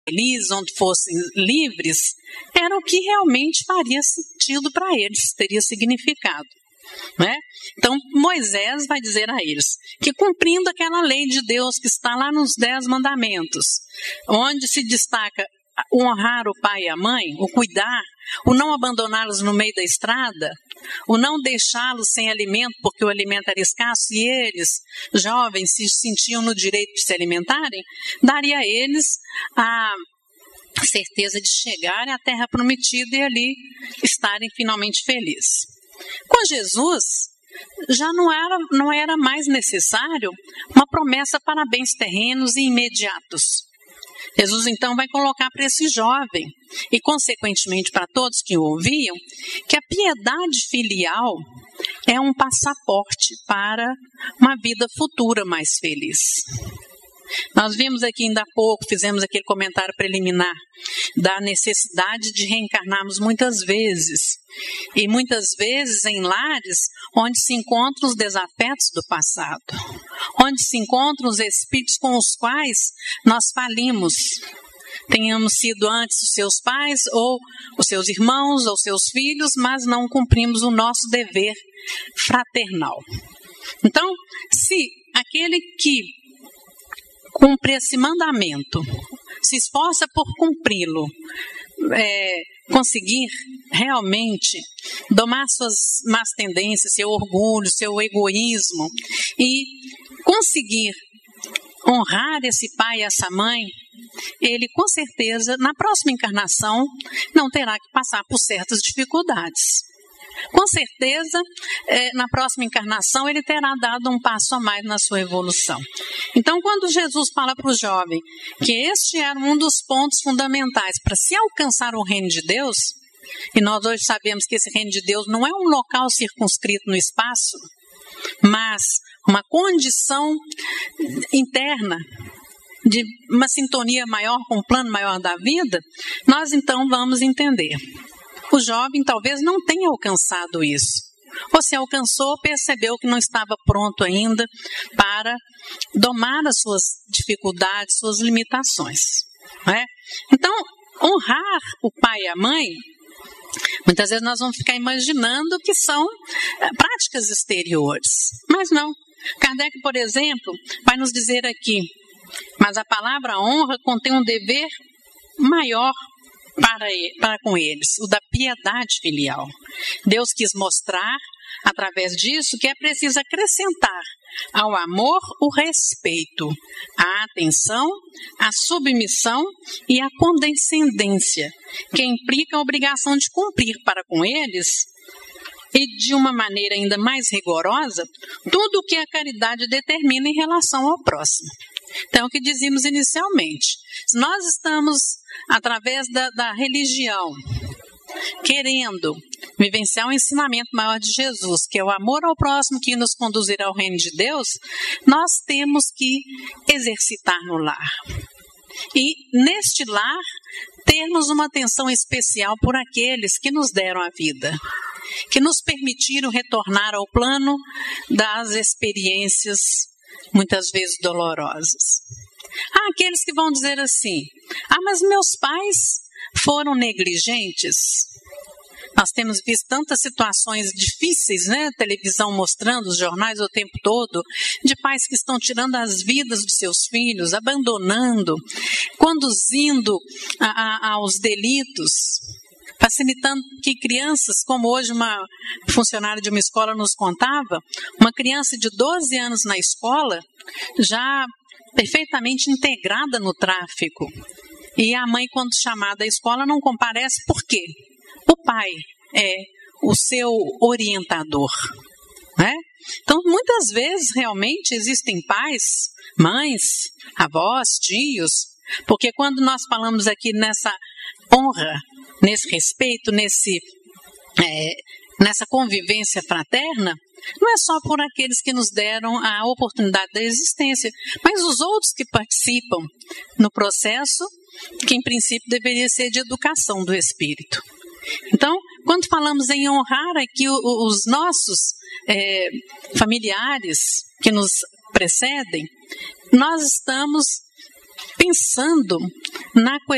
felizes, onde fossem livres, era o que realmente faria sentido para eles, teria significado. Né? Então Moisés vai dizer a eles que, cumprindo aquela lei de Deus que está lá nos 10 mandamentos, onde se destaca o honrar o pai e a mãe, o cuidar, o não abandoná-los no meio da estrada, o não deixá-los sem alimento, porque o alimento era escasso e eles, jovens, se sentiam no direito de se alimentarem, daria a eles a certeza de chegarem à terra prometida e ali estarem finalmente felizes. Com Jesus, já não era mais necessário uma promessa para bens terrenos e imediatos. Jesus então vai colocar para esse jovem, e consequentemente para todos que o ouviam, que a piedade filial é um passaporte para uma vida futura mais feliz. Nós vimos aqui ainda há pouco, fizemos aquele comentário preliminar da necessidade de reencarnarmos muitas vezes. E muitas vezes em lares onde se encontram os desafetos do passado, onde se encontram os espíritos com os quais nós falimos. Tenhamos sido antes os seus pais, ou os seus irmãos, ou seus filhos, mas não cumprimos o nosso dever fraternal. Então, se aquele que cumpre esse mandamento, se esforça por cumpri-lo, conseguir realmente domar suas más tendências, seu orgulho, seu egoísmo, e conseguir honrar esse pai e essa mãe, ele com certeza, na próxima encarnação, não terá que passar por certas dificuldades. Com certeza, na próxima encarnação, ele terá dado um passo a mais na sua evolução. Então, quando Jesus fala para o jovem que este era um dos pontos fundamentais para se alcançar o reino de Deus, e nós hoje sabemos que esse reino de Deus não é um local circunscrito no espaço, mas uma condição interna de uma sintonia maior com o plano maior da vida, nós então vamos entender. O jovem talvez não tenha alcançado isso. Ou se alcançou, percebeu que não estava pronto ainda para domar as suas dificuldades, suas limitações. Né? Então, honrar o pai e a mãe, muitas vezes nós vamos ficar imaginando que são práticas exteriores. Mas não. Kardec, por exemplo, vai nos dizer aqui, mas a palavra honra contém um dever maior para com eles, o da piedade filial. Deus quis mostrar, através disso, que é preciso acrescentar ao amor o respeito, a atenção, a submissão e a condescendência, que implica a obrigação de cumprir para com eles, e de uma maneira ainda mais rigorosa, tudo o que a caridade determina em relação ao próximo. Então, o que dizíamos inicialmente, se nós estamos, através da religião, querendo vivenciar um ensinamento maior de Jesus, que é o amor ao próximo que nos conduzirá ao reino de Deus, nós temos que exercitar no lar. E, neste lar, termos uma atenção especial por aqueles que nos deram a vida, que nos permitiram retornar ao plano das experiências muitas vezes dolorosas. Há aqueles que vão dizer assim, mas meus pais foram negligentes. Nós temos visto tantas situações difíceis, né? Televisão mostrando, os jornais o tempo todo, de pais que estão tirando as vidas dos seus filhos, abandonando, conduzindo aos delitos, facilitando que crianças, como hoje uma funcionária de uma escola nos contava, uma criança de 12 anos na escola, já perfeitamente integrada no tráfico. E a mãe, quando chamada à escola, não comparece. Por quê? O pai é o seu orientador. Né? Então, muitas vezes, realmente, existem pais, mães, avós, tios, porque quando nós falamos aqui nessa honra, nesse respeito, nessa convivência fraterna, não é só por aqueles que nos deram a oportunidade da existência, mas os outros que participam no processo, que em princípio deveria ser de educação do espírito. Então, quando falamos em honrar aqui os nossos familiares que nos precedem, nós estamos pensando na questão